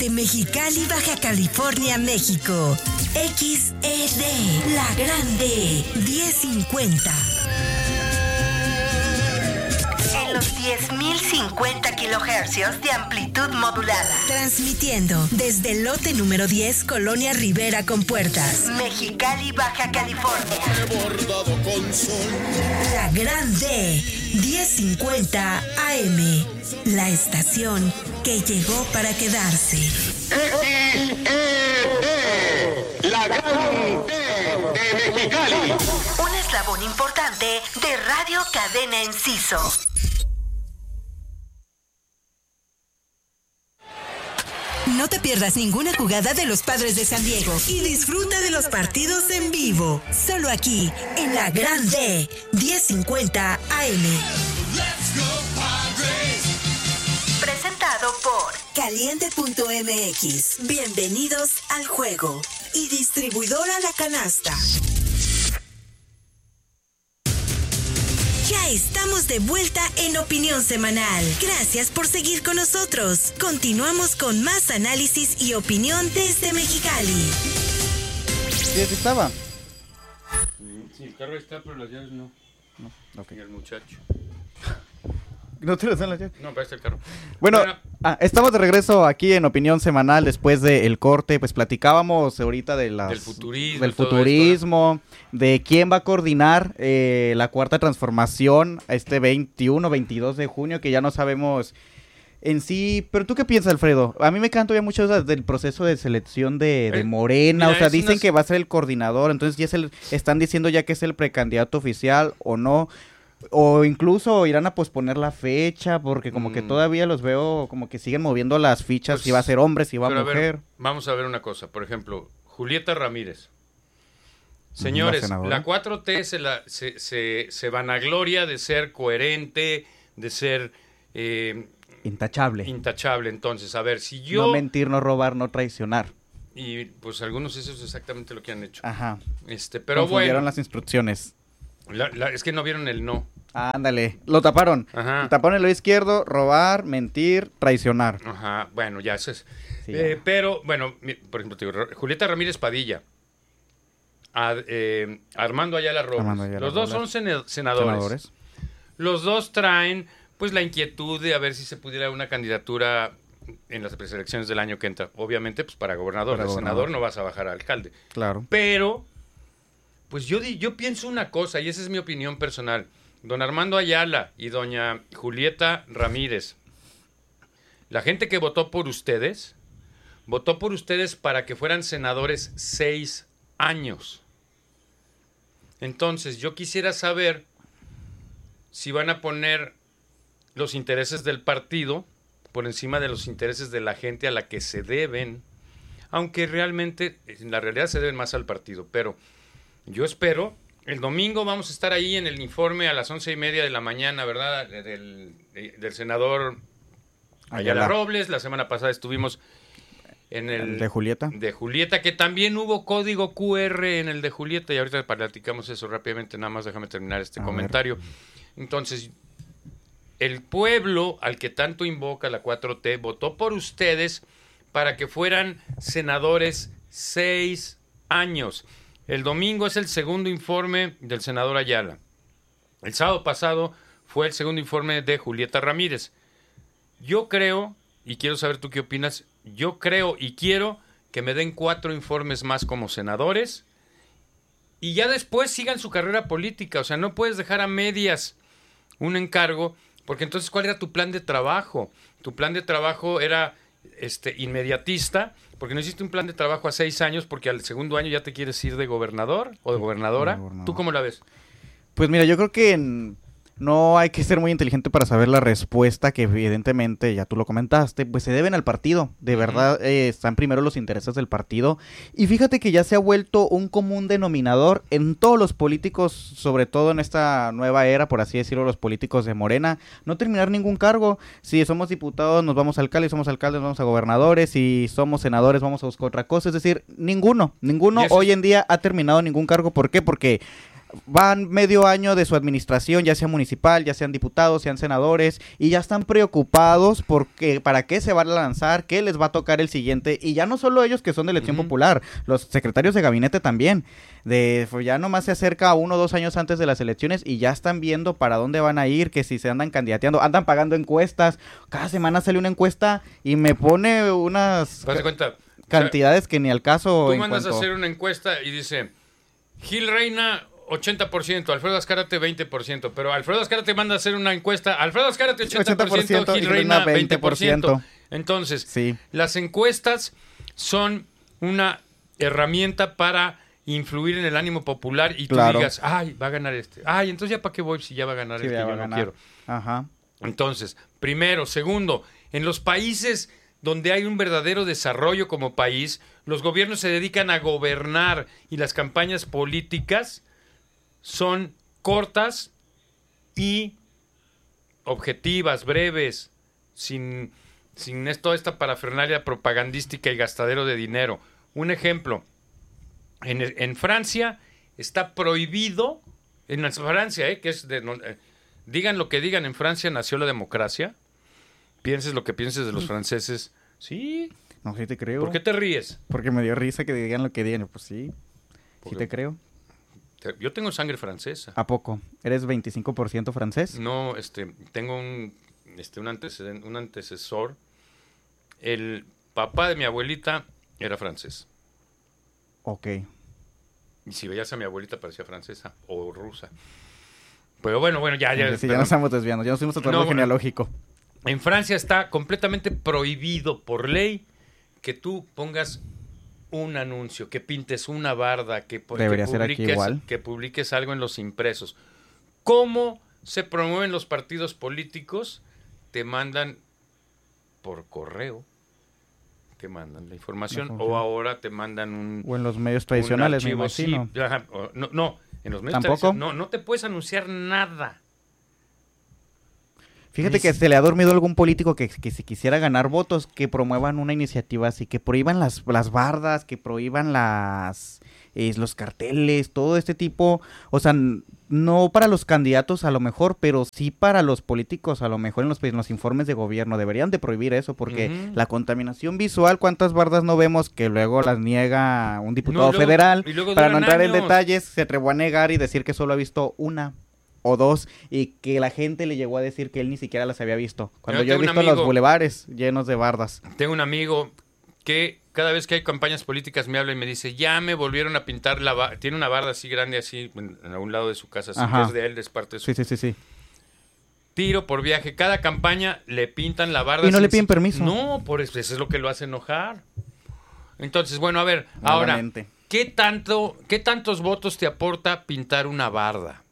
Desde Mexicali, Baja California, México. XED, La Grande, 1050. En los 10.050 kilohercios de amplitud modulada. Transmitiendo desde el lote número 10, Colonia Rivera con Puertas. Mexicali, Baja California. Bordado con sol. La Grande, 1050 AM. La estación que llegó para quedarse. XED, La Grande de Mexicali. Un eslabón importante de Radio Cadena Enciso. No te pierdas ninguna jugada de los Padres de San Diego y disfruta de los partidos en vivo. Solo aquí, en La Grande, 1050 AM. Presentado por Caliente.mx. Bienvenidos al juego. Y distribuidora La Canasta. Ya estamos de vuelta en Opinión Semanal. Gracias por seguir con nosotros. Continuamos con más análisis y opinión desde Mexicali. ¿Sí estaba? Sí, el carro está, pero las llaves no. No, ok. Y el muchacho. ¿No te lo dan las llaves? No, para este el carro. Bueno, estamos de regreso aquí en Opinión Semanal después del corte. Pues platicábamos ahorita de del futurismo. del futurismo, de quién va a coordinar la cuarta transformación este 21-22 de junio, que ya no sabemos en sí. Pero ¿tú qué piensas, Alfredo? A mí me quedan todavía muchas dudas del proceso de selección de Morena. Mira, o sea, dicen que va a ser el coordinador, entonces ya están diciendo ya que es el precandidato oficial o no. O incluso irán a posponer la fecha, porque como que todavía los veo como que siguen moviendo las fichas, Pues, si va a ser hombre, si va a pero mujer. ver, vamos a ver una cosa, por ejemplo, Julieta Ramírez. Señores, la 4T se vanagloria de ser coherente, de ser intachable. Entonces, a ver, si yo... No mentir, no robar, no traicionar. Y pues algunos eso es exactamente lo que han hecho. Ajá. Pero confundieron bueno, las instrucciones. es que no vieron el no. Ándale, lo taparon. Ajá. Taparon el lado izquierdo, robar, mentir, traicionar. Ajá, bueno, ya eso es. Sí, pero, bueno, por ejemplo, te digo, Julieta Ramírez Padilla, Armando Ayala Robles. Los dos son senadores. Los dos traen, pues, la inquietud de a ver si se pudiera una candidatura en las preselecciones del año que entra. Obviamente, pues, para gobernador. Senador no vas a bajar a alcalde. Claro. Pero, pues, yo pienso una cosa, y esa es mi opinión personal. Don Armando Ayala y doña Julieta Ramírez, la gente que votó por ustedes para que fueran senadores 6 años. Entonces, yo quisiera saber si van a poner los intereses del partido por encima de los intereses de la gente a la que se deben, aunque realmente, en la realidad se deben más al partido, pero yo espero... El domingo vamos a estar ahí en el informe a las 11:30 de la mañana, ¿verdad? Del senador Ayala Robles. La semana pasada estuvimos en el de Julieta. De Julieta, que también hubo código QR en el de Julieta, y ahorita platicamos eso rápidamente, nada más déjame terminar este comentario. Entonces, el pueblo al que tanto invoca la 4T votó por ustedes para que fueran senadores 6 años. El domingo es el segundo informe del senador Ayala. El sábado pasado fue el segundo informe de Julieta Ramírez. Yo creo, y quiero saber tú qué opinas, yo creo y quiero que me den 4 informes más como senadores y ya después sigan su carrera política. O sea, no puedes dejar a medias un encargo, porque entonces, ¿cuál era tu plan de trabajo? Tu plan de trabajo era inmediatista, porque no hiciste un plan de trabajo a 6 años, porque al segundo año ya te quieres ir de gobernador o de gobernadora. ¿Tú cómo la ves? Pues mira, yo creo que no hay que ser muy inteligente para saber la respuesta, que evidentemente, ya tú lo comentaste, pues se deben al partido. De verdad, están primero los intereses del partido. Y fíjate que ya se ha vuelto un común denominador en todos los políticos, sobre todo en esta nueva era, por así decirlo, los políticos de Morena, no terminar ningún cargo. Si somos diputados, nos vamos a alcaldes, somos alcaldes, nos vamos a gobernadores, si somos senadores, vamos a buscar otra cosa. Es decir, ninguno hoy en día ha terminado ningún cargo. ¿Por qué? Porque van medio año de su administración, ya sea municipal, ya sean diputados, sean senadores, y ya están preocupados porque para qué se van a lanzar, qué les va a tocar el siguiente, y ya no solo ellos que son de elección popular, los secretarios de gabinete también, ya nomás se acerca 1 o 2 años antes de las elecciones y ya están viendo para dónde van a ir, que si se andan candidateando, andan pagando encuestas, cada semana sale una encuesta y me pone unas cantidades que ni al caso. Tú mandas a hacer una encuesta y dice, Gil Reina 80%, Alfredo Azcárate 20%, pero Alfredo Azcárate manda a hacer una encuesta, Alfredo Azcárate 80%, Gil Reina 20%. Entonces, sí, las encuestas son una herramienta para influir en el ánimo popular y tú digas, ay, va a ganar este. Ay, entonces ya para qué voy si ya va a ganar sí, yo no quiero. Ajá. Entonces, primero, segundo, en los países donde hay un verdadero desarrollo como país, los gobiernos se dedican a gobernar y las campañas políticas son cortas y objetivas, breves, sin toda esta parafernalia propagandística y gastadero de dinero. Un ejemplo, en Francia está prohibido, en Francia, que es digan lo que digan, en Francia nació la democracia, pienses lo que pienses de los franceses, sí. No, sí te creo. ¿Por qué te ríes? Porque me dio risa que digan lo que digan, pues sí, sí te creo. Yo tengo sangre francesa. ¿A poco? ¿Eres 25% francés? No, tengo un antecesor. El papá de mi abuelita era francés. Ok. Y si veías a mi abuelita parecía francesa o rusa. Pero bueno, ya. Sí, ya nos estamos desviando, ya nos fuimos a tu árbol genealógico. En Francia está completamente prohibido por ley que tú pongas un anuncio, que pintes una barda, que publiques algo en los impresos. ¿Cómo se promueven los partidos políticos? Te mandan por correo, te mandan la información, o ahora te mandan o en los medios tradicionales, me imagino. Sí, no, en los medios ¿tampoco? No te puedes anunciar nada. Fíjate que se le ha dormido a algún político que si quisiera ganar votos, que promuevan una iniciativa así, que prohíban las bardas, que prohíban los carteles, todo este tipo, o sea, no para los candidatos a lo mejor, pero sí para los políticos a lo mejor en los informes de gobierno, deberían de prohibir eso, porque la contaminación visual, ¿cuántas bardas no vemos que luego las niega un diputado federal? Para no entrar en detalles, se atrevió a negar y decir que solo ha visto una o dos, y que la gente le llegó a decir que él ni siquiera las había visto. Cuando yo he visto los bulevares llenos de bardas. Tengo un amigo que cada vez que hay campañas políticas me habla y me dice, ya me volvieron a pintar tiene una barda así grande, así, en algún lado de su casa, así, que es de él, es parte de su... Sí. Tiro por viaje, cada campaña le pintan la barda. ¿Y no le piden permiso? No, por eso es lo que lo hace enojar. Entonces, bueno, a ver, ahora, ¿qué tantos votos te aporta pintar una barda?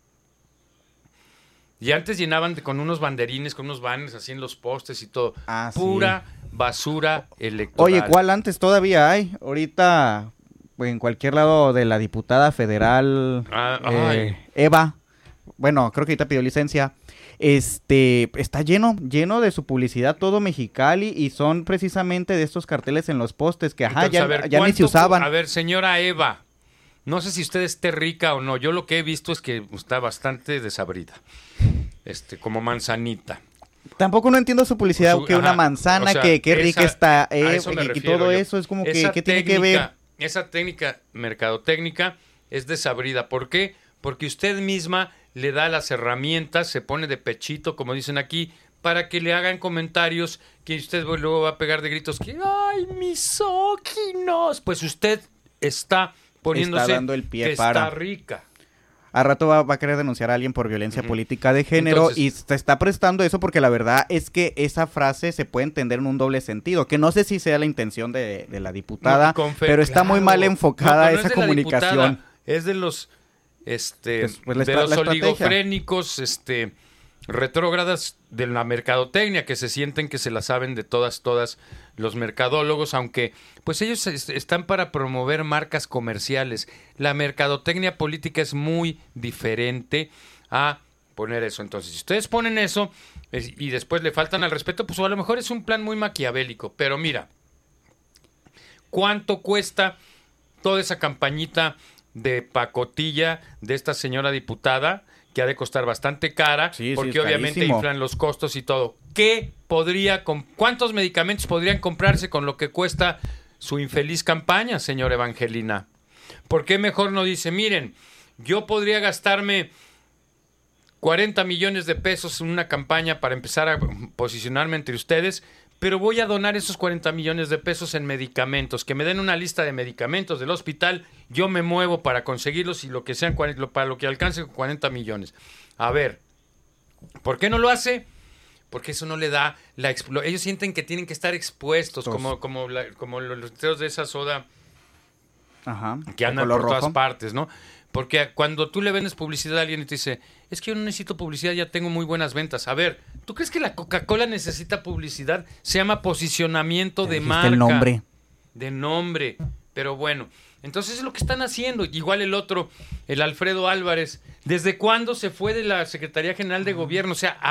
Y antes llenaban con unos banderines, con unos banners así en los postes y todo. Pura basura electoral. Oye, ¿cuál antes todavía hay? Ahorita, en cualquier lado de la diputada federal, Eva, bueno, creo que ahorita pidió licencia, está lleno de su publicidad todo Mexicali, y son precisamente de estos carteles en los postes que, entonces, ya ni se usaban. A ver, señora Eva, no sé si usted esté rica o no. Yo lo que he visto es que está bastante desabrida. Como manzanita. Tampoco no entiendo su publicidad, que una manzana, o sea, qué rica está, y todo eso es como que, ¿qué tiene que ver? Esa técnica mercadotécnica es desabrida. ¿Por qué? Porque usted misma le da las herramientas, se pone de pechito, como dicen aquí, para que le hagan comentarios que usted luego va a pegar de gritos que ¡ay, misóginos! Pues usted está poniéndose dando el pie que está rica. A rato va a querer denunciar a alguien por violencia política de género. Entonces, y se está prestando eso porque la verdad es que esa frase se puede entender en un doble sentido, que no sé si sea la intención de la diputada, pero está muy mal enfocada esa comunicación. Es de los de los oligofrénicos, retrógradas de la mercadotecnia, que se sienten que se la saben de todas los mercadólogos, aunque pues ellos están para promover marcas comerciales. La mercadotecnia política es muy diferente a poner eso. Entonces, si ustedes ponen eso y después le faltan al respeto, pues a lo mejor es un plan muy maquiavélico. Pero mira, ¿cuánto cuesta toda esa campañita de pacotilla de esta señora diputada, que ha de costar bastante cara, porque obviamente carísimo. inflan los costos y todo. ¿Cuántos medicamentos podrían comprarse con lo que cuesta su infeliz campaña, señora Evangelina? ¿Por qué mejor no dice, miren, yo podría gastarme 40 millones de pesos en una campaña para empezar a posicionarme entre ustedes, pero voy a donar esos 40 millones de pesos en medicamentos, que me den una lista de medicamentos del hospital, yo me muevo para conseguirlos y lo que sean, para lo que alcance 40 millones. A ver, ¿por qué no lo hace? Porque eso no le da ellos sienten que tienen que estar expuestos, como los letreros de esa soda. Ajá, que andan color por rojo. todas partes, ¿no? Porque cuando tú le vendes publicidad a alguien y te dice, es que yo no necesito publicidad, ya tengo muy buenas ventas. A ver, ¿tú crees que la Coca-Cola necesita publicidad? Se llama posicionamiento de marca. El nombre. De nombre. Pero bueno, entonces es lo que están haciendo. Igual el otro, el Alfredo Álvarez. ¿Desde cuándo se fue de la Secretaría General de Gobierno? O sea,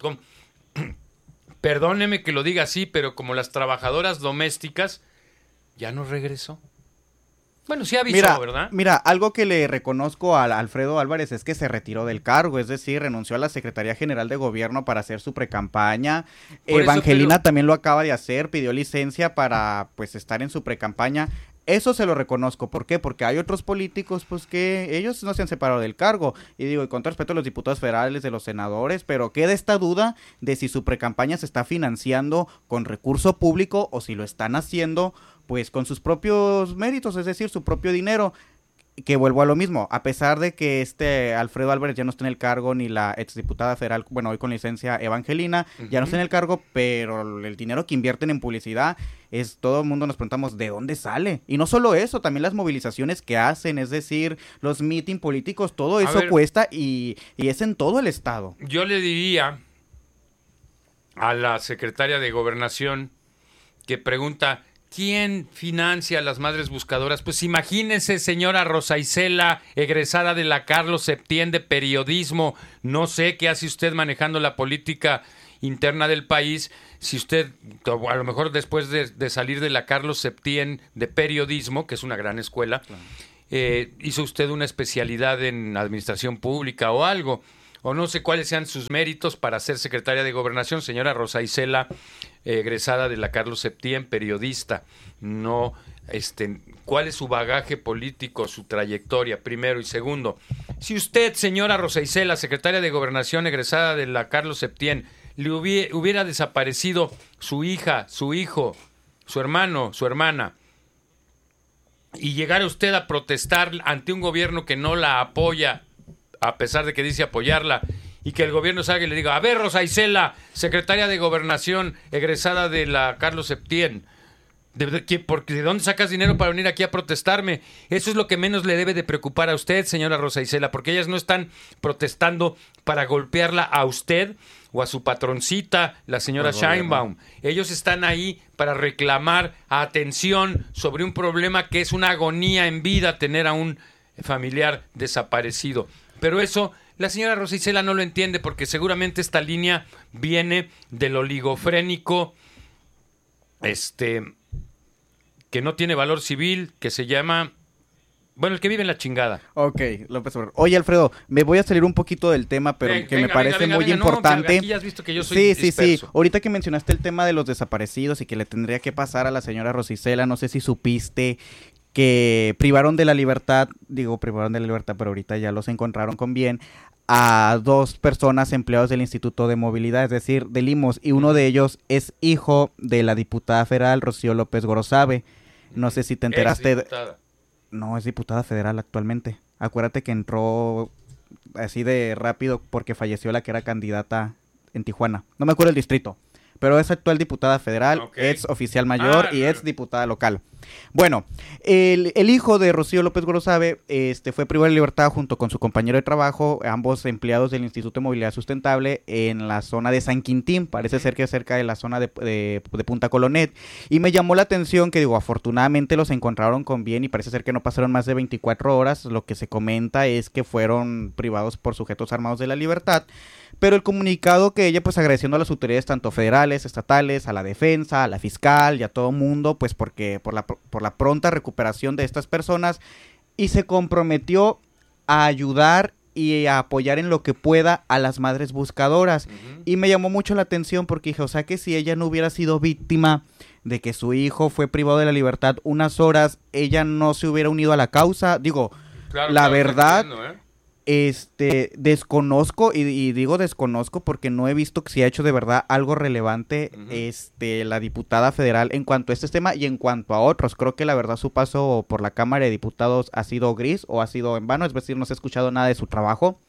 perdóneme que lo diga así, pero como las trabajadoras domésticas, ya no regresó. Bueno, sí avisó, ¿verdad? Mira, algo que le reconozco a Alfredo Álvarez es que se retiró del cargo, es decir, renunció a la Secretaría General de Gobierno para hacer su precampaña. Evangelina también lo acaba de hacer, pidió licencia para pues estar en su precampaña. Eso se lo reconozco. ¿Por qué? Porque hay otros políticos pues que ellos no se han separado del cargo. Y digo, y con todo respeto a los diputados federales, de los senadores, pero queda esta duda de si su precampaña se está financiando con recurso público o si lo están haciendo pues con sus propios méritos, es decir, su propio dinero. Que vuelvo a lo mismo, a pesar de que Alfredo Álvarez ya no está en el cargo, ni la exdiputada federal, bueno, hoy con licencia Evangelina, ya no está en el cargo, pero el dinero que invierten en publicidad, todo el mundo nos preguntamos, ¿de dónde sale? Y no solo eso, también las movilizaciones que hacen, es decir, los meeting políticos, todo eso cuesta y es en todo el estado. Yo le diría a la secretaria de Gobernación que pregunta, ¿quién financia a las madres buscadoras? Pues imagínese, señora Rosa Isela, egresada de la Carlos Septién de periodismo. No sé qué hace usted manejando la política interna del país. Si usted, a lo mejor después de salir de la Carlos Septién de periodismo, que es una gran escuela, hizo usted una especialidad en administración pública o algo. O no sé cuáles sean sus méritos para ser secretaria de Gobernación, señora Rosa Isela, egresada de la Carlos Septién, periodista. No, ¿cuál es su bagaje político, su trayectoria, primero? Y segundo, si usted, señora Rosa Isela, secretaria de Gobernación, egresada de la Carlos Septién, le hubiera desaparecido su hija, su hijo, su hermano, su hermana, y llegara usted a protestar ante un gobierno que no la apoya, a pesar de que dice apoyarla, y que el gobierno salga y le diga, a ver, Rosa Isela, secretaria de Gobernación, egresada de la Carlos Septién, ¿de dónde sacas dinero para venir aquí a protestarme? Eso es lo que menos le debe de preocupar a usted, señora Rosa Isela, porque ellas no están protestando para golpearla a usted o a su patroncita, la señora Sheinbaum. Ellos están ahí para reclamar atención sobre un problema que es una agonía en vida tener a un familiar desaparecido. Pero eso la señora Rosa Isela no lo entiende, porque seguramente esta línea viene del oligofrénico que no tiene valor civil, que se llama, bueno, el que vive en la chingada. Ok, López Obrador. Oye, Alfredo, me voy a salir un poquito del tema, pero me parece muy importante. No, aquí ya has visto que yo soy disperso. Sí. Ahorita que mencionaste el tema de los desaparecidos y que le tendría que pasar a la señora Rosa Isela, no sé si supiste que privaron de la libertad, pero ahorita ya los encontraron con bien, a 2 personas empleados del Instituto de Movilidad, es decir, del IMSS, y uno de ellos es hijo de la diputada federal Rocío López Gorosabe. No sé si te enteraste. No, es diputada federal actualmente. Acuérdate que entró así de rápido porque falleció la que era candidata en Tijuana. No me acuerdo el distrito, pero es actual diputada federal, ex oficial mayor y ex diputada local. Bueno, el hijo de Rocío López Gorosabe fue privado de libertad junto con su compañero de trabajo, ambos empleados del Instituto de Movilidad Sustentable, en la zona de San Quintín, parece ser que es cerca de la zona de Punta Colonet, y me llamó la atención que, afortunadamente los encontraron con bien y parece ser que no pasaron más de 24 horas, lo que se comenta es que fueron privados por sujetos armados de la libertad, pero el comunicado que ella, pues agradeciendo a las autoridades tanto federales, estatales, a la defensa, a la fiscal y a todo mundo, pues porque por la pronta recuperación de estas personas, y se comprometió a ayudar y a apoyar en lo que pueda a las madres buscadoras. Y me llamó mucho la atención porque dije, o sea que si ella no hubiera sido víctima de que su hijo fue privado de la libertad unas horas, ella no se hubiera unido a la causa. Digo, Claro, la claro, verdad, entiendo, desconozco, y digo desconozco porque no he visto que se ha hecho de verdad algo relevante la diputada federal en cuanto a este tema y en cuanto a otros. Creo que la verdad su paso por la Cámara de Diputados ha sido gris o ha sido en vano, es decir, no se ha escuchado nada de su trabajo.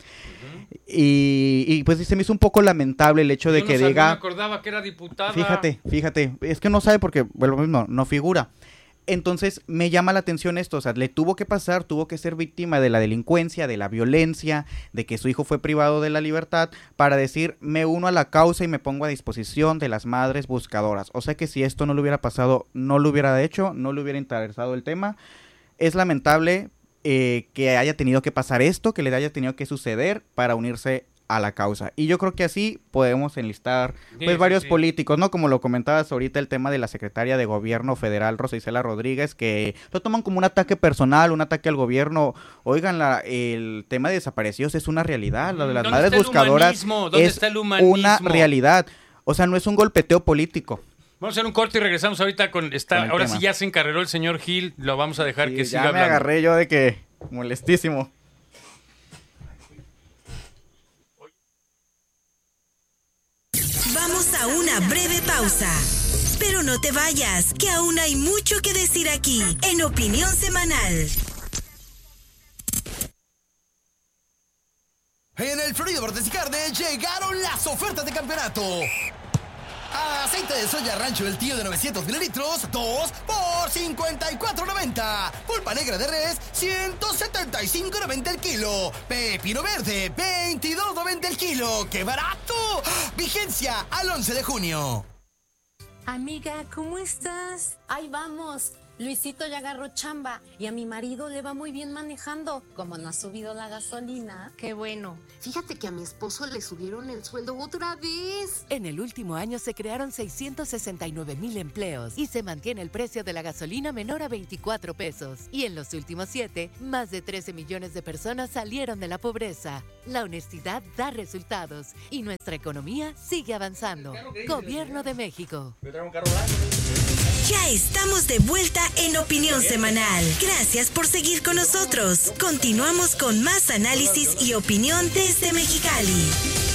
Y pues se me hizo un poco lamentable el hecho de que diga... No me acordaba que era diputada. Fíjate, es que no sabe porque, bueno, no figura. Entonces me llama la atención esto, o sea, le tuvo que ser víctima de la delincuencia, de la violencia, de que su hijo fue privado de la libertad, para decir, me uno a la causa y me pongo a disposición de las madres buscadoras. O sea que si esto no le hubiera pasado, no lo hubiera hecho, no le hubiera interesado el tema. Es lamentable que haya tenido que pasar esto, que le haya tenido que suceder para unirse a la causa. Y yo creo que así podemos enlistar varios políticos, ¿no? Como lo comentabas ahorita, el tema de la secretaria de Gobierno Federal, Rosa Isela Rodríguez, que lo toman como un ataque personal, un ataque al gobierno. Oigan, el tema de desaparecidos es una realidad. Lo de las madres buscadoras es una realidad. O sea, no es un golpeteo político. Vamos a hacer un corte y regresamos ahorita con ahora tema. Sí ya se encarreró el señor Gil, lo vamos a dejar que siga hablando. Ya me agarré yo de que molestísimo. Vamos a una breve pausa. Pero no te vayas, que aún hay mucho que decir aquí, en Opinión Semanal. En el Florido Bordes y Carne llegaron las ofertas de campeonato. Aceite de soya Rancho El Tío de 900 mililitros, 2 por $54.90. Pulpa negra de res, $175.90 el kilo. Pepino verde, $22.90 el kilo. ¡Qué barato! Vigencia al 11 de junio. Amiga, ¿cómo estás? Ahí vamos. Luisito ya agarró chamba y a mi marido le va muy bien manejando. Como no ha subido la gasolina. Qué bueno. Fíjate que a mi esposo le subieron el sueldo otra vez. En el último año se crearon 669,000 empleos y se mantiene el precio de la gasolina menor a 24 pesos. Y en los últimos 7, más de 13 millones de personas salieron de la pobreza. La honestidad da resultados y nuestra economía sigue avanzando. Gobierno de México. Ya estamos de vuelta en Opinión Semanal. Gracias por seguir con nosotros. Continuamos con más análisis y opinión desde Mexicali.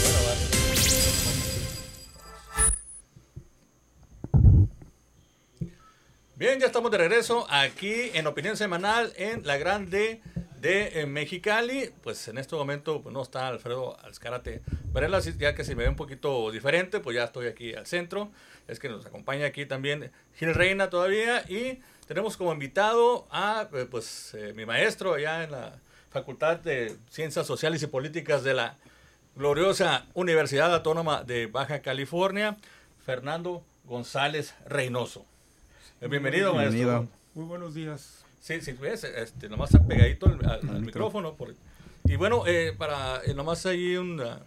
Bien, ya estamos de regreso aquí en Opinión Semanal en la Grande de Mexicali. Pues en este momento pues no está Alfredo Azcárate Varela, ya que se me ve un poquito diferente, pues ya estoy aquí al centro. Es que nos acompaña aquí también Gil Reina todavía y tenemos como invitado a mi maestro allá en la Facultad de Ciencias Sociales y Políticas de la gloriosa Universidad Autónoma de Baja California, Fernando González Reynoso. Bienvenido, maestro. Muy buenos días. Sí, ves, nomás pegadito al micrófono. Y bueno, nomás hay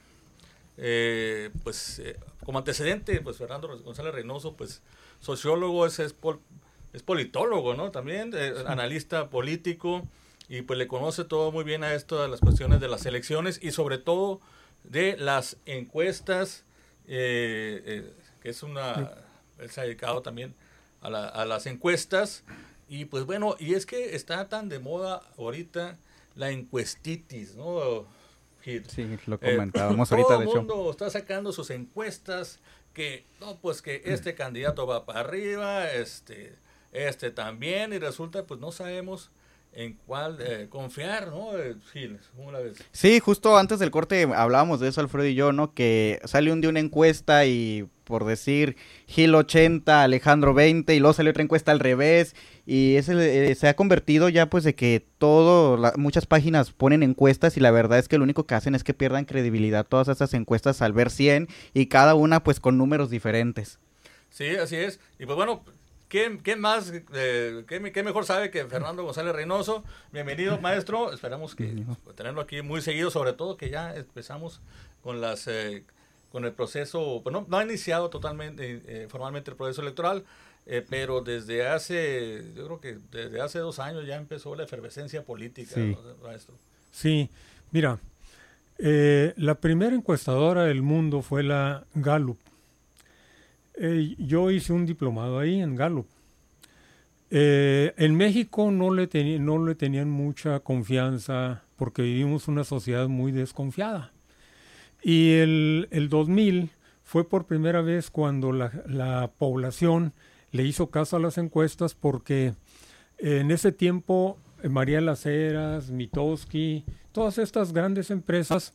como antecedente, pues Fernando González Reynoso, pues sociólogo, es politólogo, ¿no? También analista político, y pues le conoce todo muy bien a esto de las cuestiones de las elecciones y sobre todo de las encuestas, que es él se ha dedicado también a las encuestas. Y pues bueno, y es que está tan de moda ahorita la encuestitis, ¿no? Sí, lo comentábamos ahorita, de hecho. Todo el mundo está sacando sus encuestas que este candidato va para arriba, este también, y resulta pues no sabemos en cuál confiar, ¿no? Gil, ¿cómo la ves? Sí, justo antes del corte hablábamos de eso, Alfredo y yo, ¿no? Que sale un día una encuesta y por decir Gil 80, Alejandro 20, y luego sale otra encuesta al revés, y se ha convertido ya pues de que muchas páginas ponen encuestas y la verdad es que lo único que hacen es que pierdan credibilidad todas esas encuestas al ver 100 y cada una pues con números diferentes. Sí, así es. Y pues bueno, ¿qué más, qué mejor sabe que Fernando González Reynoso? Bienvenido, maestro. Esperamos que tenerlo aquí muy seguido, sobre todo que ya empezamos con con el proceso, pues no ha iniciado totalmente, formalmente el proceso electoral. pero yo creo que desde hace 2 años ya empezó la efervescencia política, sí. ¿no, maestro? Sí, mira, la primera encuestadora del mundo fue la Gallup. Yo hice un diplomado ahí en Gallup. En México no le tenían mucha confianza porque vivimos una sociedad muy desconfiada. Y el 2000 fue por primera vez cuando la población le hizo caso a las encuestas, porque en ese tiempo María Las Heras, Mitofsky, todas estas grandes empresas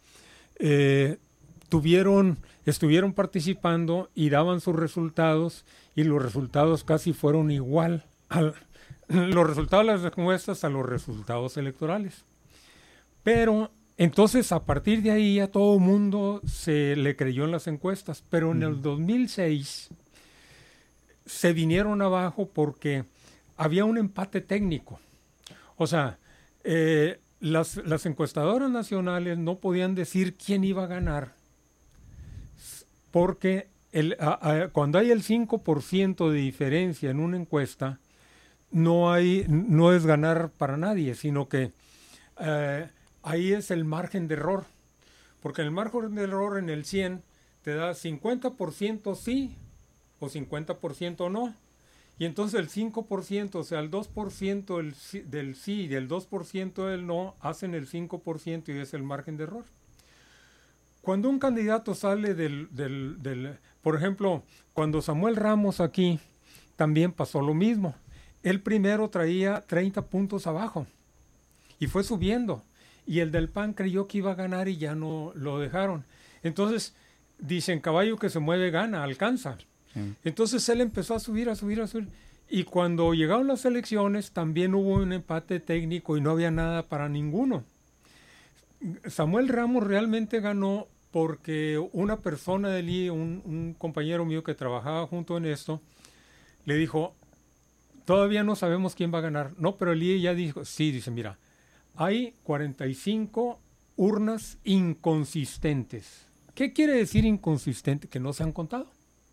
estuvieron participando y daban sus resultados, y los resultados casi fueron igual los resultados de las encuestas a los resultados electorales. Pero entonces a partir de ahí a todo el mundo se le creyó en las encuestas, pero en el 2006 se vinieron abajo porque había un empate técnico. O sea, las encuestadoras nacionales no podían decir quién iba a ganar, porque cuando hay el 5% de diferencia en una encuesta, no es ganar para nadie, sino que ahí es el margen de error. Porque el margen de error en el 100 te da 50% sí o 50% no. Y entonces el 5%, o sea, el 2% del sí y el 2% del no, hacen el 5% y es el margen de error. Cuando un candidato sale por ejemplo, cuando Samuel Ramos aquí, también pasó lo mismo. Él primero traía 30 puntos abajo y fue subiendo. Y el del PAN creyó que iba a ganar y ya no lo dejaron. Entonces, dicen, caballo que se mueve gana, alcanza. Sí. Entonces él empezó a subir. Y cuando llegaron las elecciones, también hubo un empate técnico y no había nada para ninguno. Samuel Ramos realmente ganó porque una persona del IE, un compañero mío que trabajaba junto en esto, le dijo, todavía no sabemos quién va a ganar. No, pero el IE ya dijo, sí, dice, mira, hay 45 urnas inconsistentes. ¿Qué quiere decir inconsistente? Que no se han contado.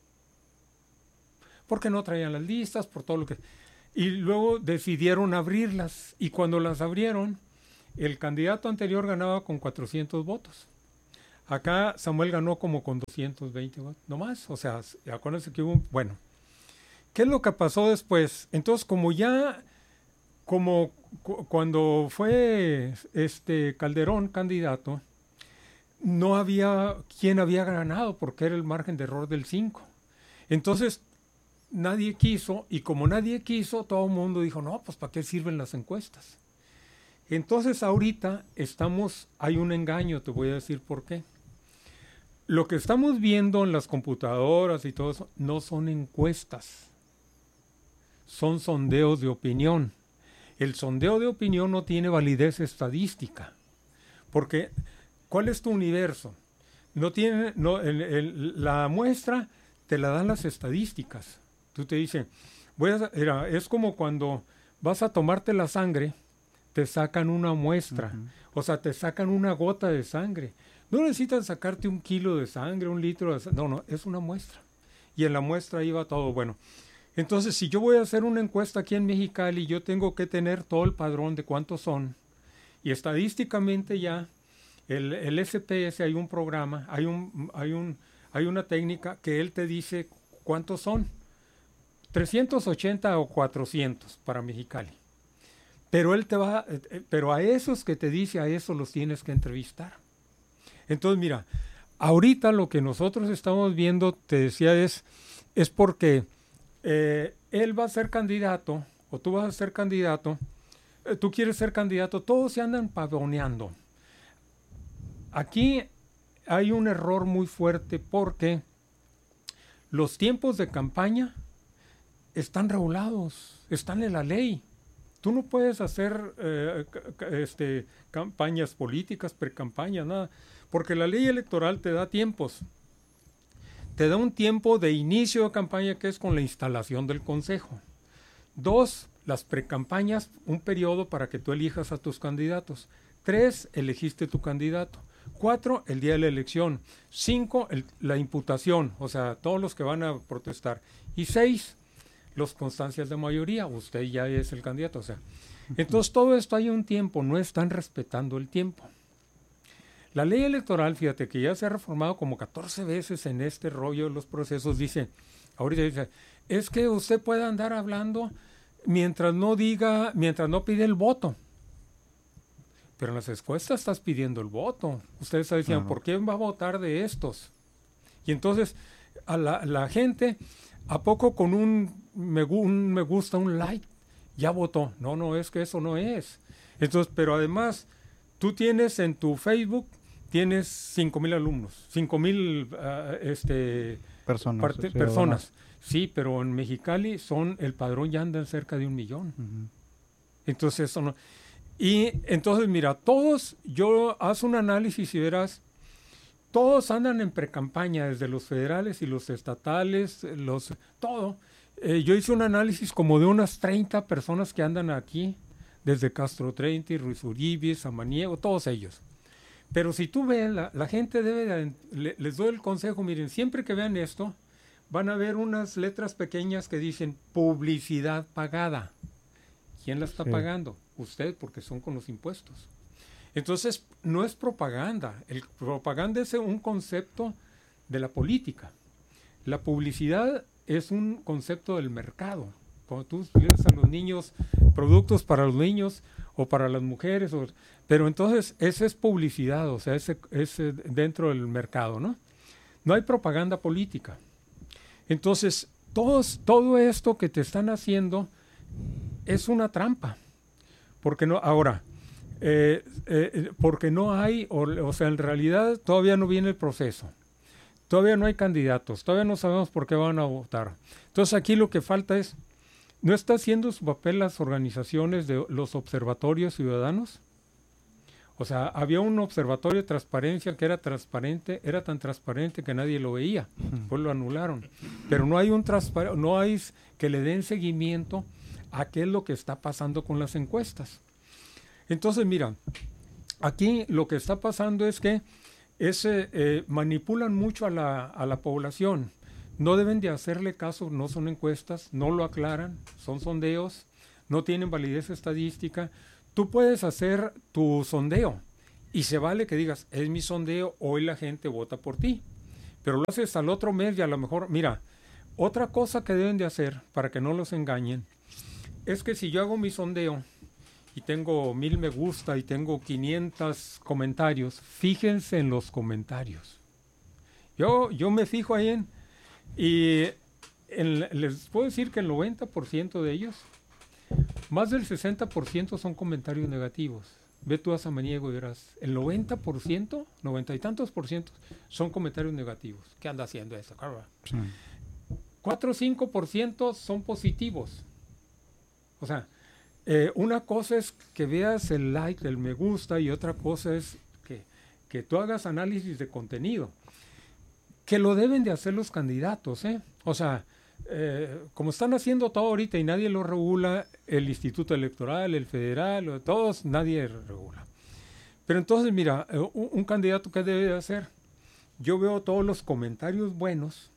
Porque no traían las listas, por todo lo que... Y luego decidieron abrirlas. Y cuando las abrieron, el candidato anterior ganaba con 400 votos. Acá Samuel ganó como con 220 votos, no más. O sea, acuérdense que hubo... Bueno, ¿qué es lo que pasó después? Entonces, cuando fue Calderón candidato, no había quien había ganado porque era el margen de error del 5. Entonces, nadie quiso, y como nadie quiso, todo el mundo dijo, no, pues ¿para qué sirven las encuestas? Entonces, ahorita hay un engaño, te voy a decir por qué. Lo que estamos viendo en las computadoras y todo eso, no son encuestas, son sondeos de opinión. El sondeo de opinión no tiene validez estadística, porque ¿cuál es tu universo? La muestra te la dan las estadísticas. Tú te dices, es como cuando vas a tomarte la sangre, te sacan una muestra, o sea, te sacan una gota de sangre. No necesitan sacarte 1 kilo de sangre, 1 litro de sangre, no, es una muestra. Y en la muestra ahí va todo. Bueno, entonces si yo voy a hacer una encuesta aquí en Mexicali, yo tengo que tener todo el padrón de cuántos son. Y estadísticamente ya, el SPS, hay un programa, hay una técnica que él te dice cuántos son. 380 o 400 para Mexicali. Pero pero a esos que te dice, a esos los tienes que entrevistar. Entonces, mira, ahorita lo que nosotros estamos viendo, te decía, es porque él va a ser candidato, o tú vas a ser candidato, tú quieres ser candidato, todos se andan pavoneando. Aquí hay un error muy fuerte porque los tiempos de campaña están regulados, están en la ley. Tú no puedes hacer campañas políticas, precampañas, nada, porque la ley electoral te da tiempos. Te da un tiempo de inicio de campaña que es con la instalación del consejo. 2, las precampañas, un periodo para que tú elijas a tus candidatos. 3, elegiste tu candidato. 4, el día de la elección. 5, la imputación, o sea, todos los que van a protestar. Y 6, las constancias de mayoría, usted ya es el candidato, o sea. Entonces todo esto hay un tiempo, no están respetando el tiempo. La ley electoral, fíjate que ya se ha reformado como 14 veces en este rollo de los procesos, ahorita dice, es que usted puede andar hablando mientras no pide el voto. Pero en las encuestas estás pidiendo el voto. Ustedes están diciendo, ¿por qué va a votar de estos? Y entonces a la gente, ¿a poco con un me gusta, un like, ya votó? No, es que eso no es. Entonces, pero además, tú tienes en tu Facebook, tienes 5,000 alumnos, 5,000 personas. Sí, pero en Mexicali el padrón ya anda en cerca de 1 millón. Entonces, eso no. Y entonces, mira, haz un análisis y verás, todos andan en precampaña, desde los federales y los estatales, todo. Yo hice un análisis como de unas 30 personas que andan aquí, desde Castro Treinta, Ruiz Uribe, Samaniego, todos ellos. Pero si tú ves, la gente les doy el consejo, miren, siempre que vean esto, van a ver unas letras pequeñas que dicen publicidad pagada. ¿Quién la está pagando? Usted, porque son con los impuestos. Entonces, no es propaganda. El propaganda es un concepto de la política. La publicidad es un concepto del mercado. Cuando tú le das a los niños productos para los niños o para las mujeres, pero entonces esa es publicidad, o sea, ese dentro del mercado, ¿no? No hay propaganda política. Entonces, todo esto que te están haciendo es una trampa. Porque no hay, o sea, en realidad todavía no viene el proceso. Todavía no hay candidatos, todavía no sabemos por qué van a votar. Entonces aquí lo que falta es, ¿no está haciendo su papel las organizaciones de los observatorios ciudadanos? O sea, había un observatorio de transparencia que era transparente, era tan transparente que nadie lo veía, pues lo anularon. Pero no hay no hay que le den seguimiento a qué es lo que está pasando con las encuestas. Entonces, mira, aquí lo que está pasando es que manipulan mucho a la población. No deben de hacerle caso, no son encuestas, no lo aclaran, son sondeos, no tienen validez estadística. Tú puedes hacer tu sondeo y se vale que digas, es mi sondeo, hoy la gente vota por ti. Pero lo haces al otro mes y a lo mejor, mira, otra cosa que deben de hacer para que no los engañen es que si yo hago mi sondeo y tengo 1,000 me gusta y tengo 500 comentarios, fíjense en los comentarios. Yo me fijo ahí les puedo decir que el 90% de ellos, más del 60% son comentarios negativos. Ve tú a Samaniego y verás, el 90%, 90 y tantos %, son comentarios negativos. ¿Qué anda haciendo eso? 4 o 5% son positivos. O sea, una cosa es que veas el like, el me gusta, y otra cosa es que tú hagas análisis de contenido. Que lo deben de hacer los candidatos, ¿eh? O sea, como están haciendo todo ahorita y nadie lo regula, el Instituto Electoral, el Federal, todos, nadie regula. Pero entonces, mira, un candidato, ¿qué debe de hacer? Yo veo todos los comentarios buenos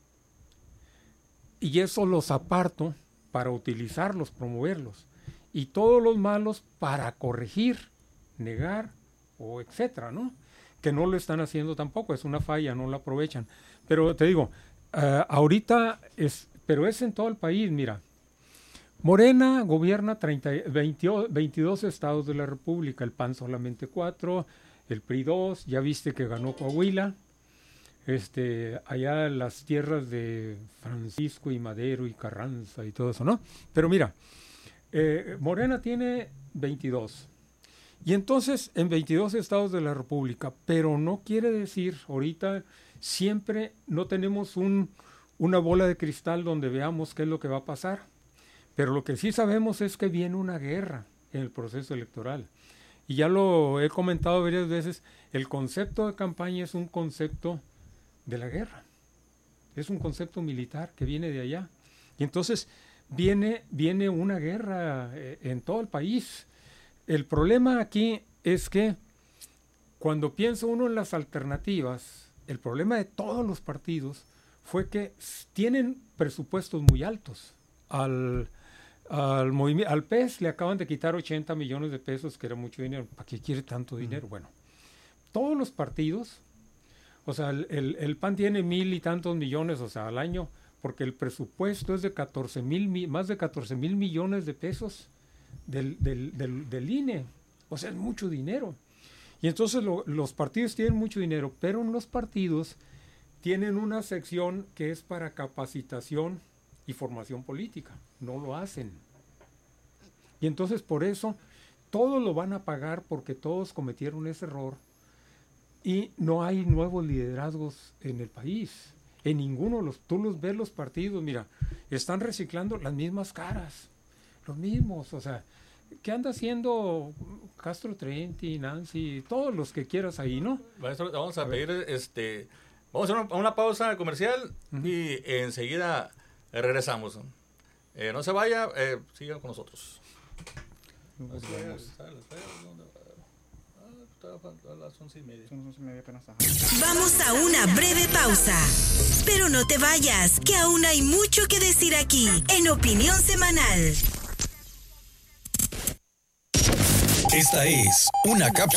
y eso los aparto para utilizarlos, promoverlos. Y todos los malos para corregir, negar o etcétera, ¿no? Que no lo están haciendo tampoco, es una falla, no lo aprovechan. Pero te digo, ahorita pero es en todo el país, mira. Morena gobierna 22 estados de la República, el PAN solamente 4, el PRI 2, ya viste que ganó Coahuila, allá las tierras de Francisco y Madero y Carranza y todo eso, ¿no? Pero mira, Morena tiene 22. Y entonces en 22 estados de la República, pero no quiere decir, ahorita siempre no tenemos una bola de cristal donde veamos qué es lo que va a pasar. Pero lo que sí sabemos es que viene una guerra en el proceso electoral. Y ya lo he comentado varias veces, el concepto de campaña es un concepto de la guerra. Es un concepto militar que viene de allá. Y entonces viene una guerra en todo el país. El problema aquí es que cuando piensa uno en las alternativas, el problema de todos los partidos fue que tienen presupuestos muy altos. al PES le acaban de quitar 80 millones de pesos, que era mucho dinero. ¿Para qué quiere tanto dinero? Bueno, todos los partidos, o sea, el PAN tiene 1,000 y tantos millones, o sea, al año, porque el presupuesto es de más de 14,000 millones de pesos del INE. O sea, es mucho dinero. Y entonces los partidos tienen mucho dinero, pero en los partidos tienen una sección que es para capacitación y formación política. No lo hacen. Y entonces por eso todos lo van a pagar, porque todos cometieron ese error y no hay nuevos liderazgos en el país. En ninguno, tú los ves los partidos, mira, están reciclando las mismas caras, los mismos, o sea, ¿qué anda haciendo Castro Trenti, Nancy, todos los que quieras ahí, no? Maestro, vamos a pedir, vamos a hacer una pausa comercial y enseguida regresamos. No se vaya, sigan con nosotros. Vamos a una breve pausa. Pero no te vayas, que aún hay mucho que decir aquí, en Opinión Semanal. Esta es una cápsula